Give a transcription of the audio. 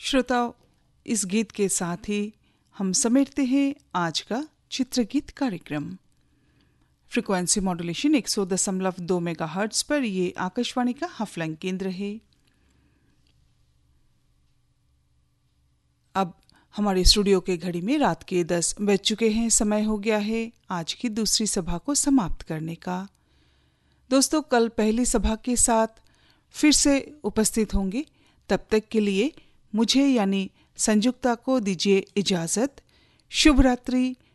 श्रोताओं, इस गीत के साथ ही हम समेटते हैं आज का चित्रगीत कार्यक्रम। फ्रीक्वेंसी मॉड्यूलेशन 100.2 मेगाहर्ट्ज़ पर ये आकाशवाणी का हफलंग केंद्र है। अब हमारे स्टूडियो के घड़ी में रात के 10 बज चुके हैं। समय हो गया है आज की दूसरी सभा को समाप्त करने का। दोस्तों, कल पहली सभा के साथ फिर से उपस्थित होंगे। तब तक के लिए मुझे यानी संयुक्ता को दीजिए इजाज़त। शुभ रात्रि।